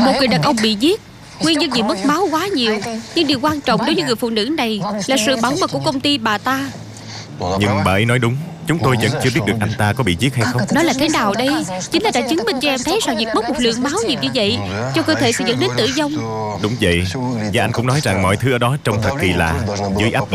Một người đàn ông bị giết, nguyên nhân vì mất máu quá nhiều. Nhưng điều quan trọng đối với người phụ nữ này là sự bảo mật của công ty bà ta. Nhưng bà ấy nói đúng, chúng tôi vẫn chưa biết được anh ta có bị giết hay không. Nói là thế nào đây? Chính là đã chứng minh cho em thấy rằng việc mất một lượng máu nhiều như vậy cho cơ thể sẽ dẫn đến tử vong. Đúng vậy. Và anh cũng nói rằng mọi thứ ở đó trông thật kỳ lạ. Dưới áp